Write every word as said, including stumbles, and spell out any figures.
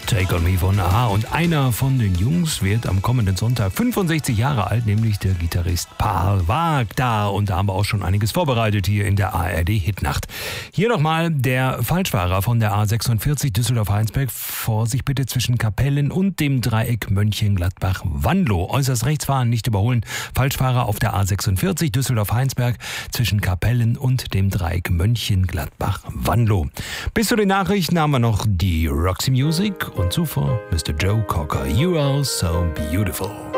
Take on Me von A. Und einer von den Jungs wird am kommenden Sonntag fünfundsechzig Jahre alt, nämlich der Gitarrist Paul Wagda. Und da haben wir auch schon einiges vorbereitet hier in der A R D-Hitnacht. Hier nochmal der Falschfahrer von der A sechsundvierzig Düsseldorf-Heinsberg. Vorsicht bitte zwischen Kapellen und dem Dreieck Mönchengladbach-Wanlo. Äußerst rechts fahren, nicht überholen. Falschfahrer auf der A sechsundvierzig Düsseldorf-Heinsberg zwischen Kapellen und dem Dreieck Mönchengladbach-Wanlo. Bis zu den Nachrichten haben wir noch die Roxy Music und zuvor Mister Joe Cocker. You are so beautiful.